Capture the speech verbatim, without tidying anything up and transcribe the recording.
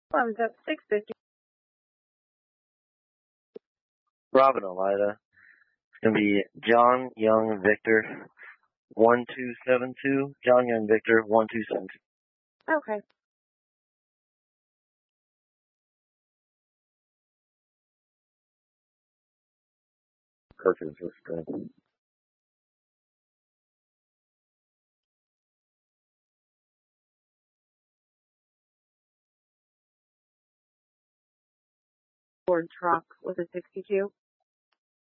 Thumbs up, six fifty. Robin Elida. It's going to be John Young Victor one two seven two. John Young Victor one two seven two. Okay. Perkins was good. Ford truck with a sixty-two.